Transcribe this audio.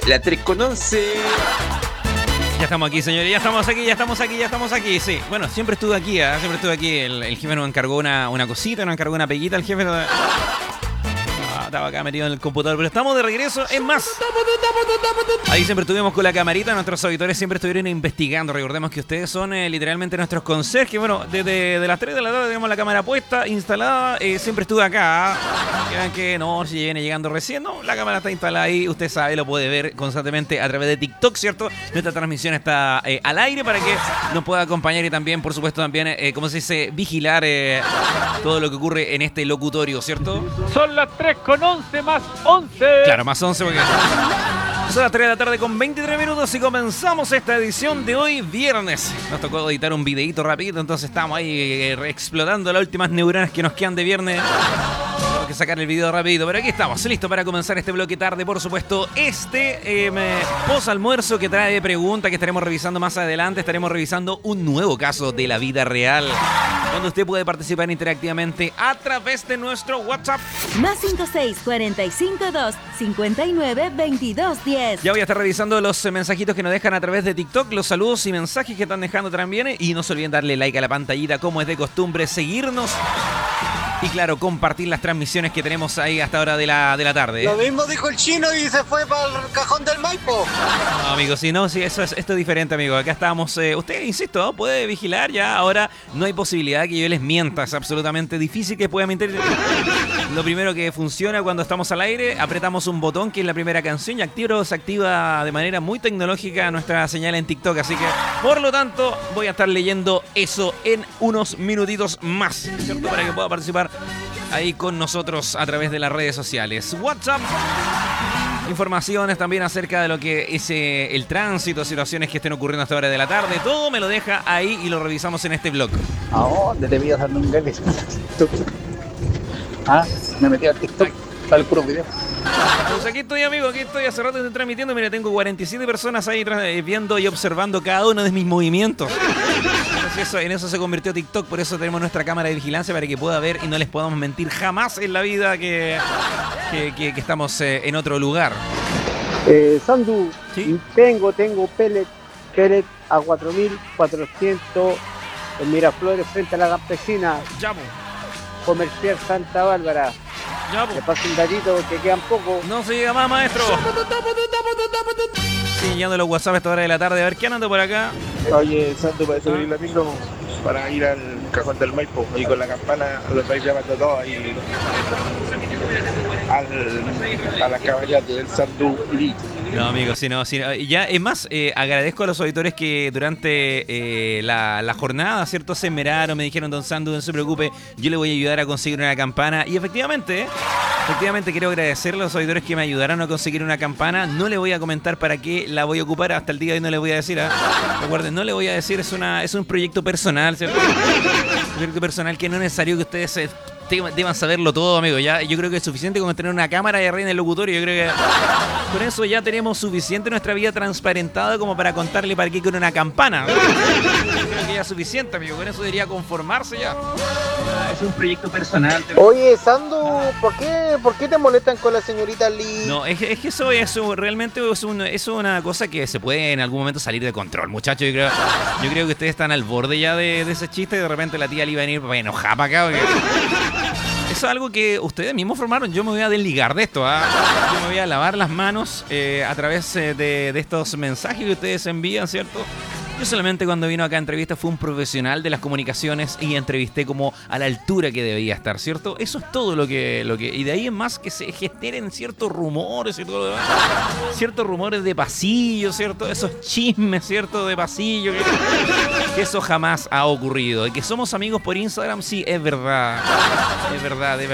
La 3 con 11. Ya estamos aquí, señores, ya estamos aquí, sí. Bueno, siempre estuve aquí, siempre estuve aquí. El jefe nos encargó una cosita, nos encargó una peguita, el jefe. Estaba acá metido en el computador, pero estamos de regreso. Es más, ahí siempre estuvimos con la camarita. Nuestros auditores siempre estuvieron investigando. Recordemos que ustedes son literalmente nuestros conserjes. Bueno, desde las 3 de la tarde tenemos la cámara puesta, instalada. Siempre estuve acá. Vean que no, si viene llegando recién. No, la cámara está instalada ahí. Usted sabe, lo puede ver constantemente a través de TikTok, ¿cierto? Nuestra transmisión está al aire para que nos pueda acompañar y también, por supuesto, también, ¿cómo se dice? Vigilar todo lo que ocurre en este locutorio, ¿cierto? Son las 3 con 11 más 11. Claro, más 11 porque son las 3 de la tarde con 23 minutos y comenzamos esta edición de hoy viernes. Nos tocó editar un videito rapidito, entonces estamos ahí explotando las últimas neuronas que nos quedan de viernes. Tengo que sacar el video rapidito, pero aquí estamos, listo para comenzar este bloque tarde, por supuesto. Post-almuerzo que trae preguntas que estaremos revisando más adelante. Estaremos revisando un nuevo caso de la vida real, donde usted puede participar interactivamente a través de nuestro WhatsApp. Más 56-452-59-2210. Ya voy a estar revisando los mensajitos que nos dejan a través de TikTok, los saludos y mensajes que están dejando también. Y no se olviden darle like a la pantallita, como es de costumbre, seguirnos. Y claro, compartir las transmisiones que tenemos ahí hasta ahora de la tarde. Lo mismo dijo el chino y se fue para el cajón del Maipo. No, amigo, sí, no, sí, esto es diferente, amigo. Acá estamos. Usted, insisto, ¿no? Puede vigilar ya. Ahora no hay posibilidad que yo les mienta. Es absolutamente difícil que pueda mentir. Lo primero que funciona cuando estamos al aire, apretamos un botón que es la primera canción y se activa de manera muy tecnológica nuestra señal en TikTok. Así que, por lo tanto, voy a estar leyendo eso en unos minutitos más, ¿cierto? Para que pueda participar ahí con nosotros a través de las redes sociales. WhatsApp. Informaciones también acerca de lo que es el tránsito, situaciones que estén ocurriendo hasta hora de la tarde. Todo me lo deja ahí y lo revisamos en este blog. ¿A dónde te pillas dando un gag? Ah, me metí al TikTok para el puro video. Pues aquí estoy, amigo, aquí estoy, hace rato estoy transmitiendo. Mira, tengo 47 personas ahí viendo y observando cada uno de mis movimientos. Entonces en eso se convirtió TikTok, por eso tenemos nuestra cámara de vigilancia para que pueda ver y no les podamos mentir jamás en la vida que estamos en otro lugar. Sandu, ¿Sí? tengo pellet a 4.400 en Miraflores frente a la Campesina, Ya, po. comercial Santa Bárbara. Ya, po. Le paso un datito que quedan poco. No se llega más, maestro. Sí, yendo los WhatsApp a esta hora de la tarde. A ver, ¿quién anda por acá? Oye, Santo, para subir la micro, para ir al cajón del Maipo y con la campana los vais llamando todos ahí a la caballate del Santo Lee. No, amigo, si no. Ya, es más, agradezco a los auditores que durante la jornada, ¿cierto? Se esmeraron, me dijeron, don Sandu, no se preocupe, yo le voy a ayudar a conseguir una campana. Y efectivamente quiero agradecerle a los auditores que me ayudaron a conseguir una campana. No le voy a comentar para qué la voy a ocupar, hasta el día de hoy no le voy a decir. Recuerden, no le voy a decir, es un proyecto personal, ¿cierto? Un proyecto personal que no es necesario que ustedes deban saberlo todo, amigo. Ya, yo creo que es suficiente con tener una cámara ahí arriba en el locutorio. Yo creo que con eso ya tenemos suficiente nuestra vida transparentada como para contarle para qué con una campana. Creo que ya es suficiente, amigo. Con eso debería conformarse ya. Es un proyecto personal. Oye, Sandu, ¿por qué te molestan con la señorita Lee? No, es que eso realmente es una cosa que se puede en algún momento salir de control, muchachos. Yo creo que ustedes están al borde ya de ese chiste y de repente la tía Lee va a venir enojada para acá. Porque eso es algo que ustedes mismos formaron. Yo me voy a desligar de esto. Yo me voy a lavar las manos a través de estos mensajes que ustedes envían, ¿cierto? Yo solamente cuando vino acá a entrevista fue un profesional de las comunicaciones y entrevisté como a la altura que debía estar, ¿cierto? Eso es todo lo que y de ahí en más que se generen ciertos rumores y todo lo demás. Ciertos rumores de pasillo, ¿cierto? Esos chismes, ¿cierto? De pasillo. Que eso jamás ha ocurrido. Y que somos amigos por Instagram, sí, es verdad. Es verdad.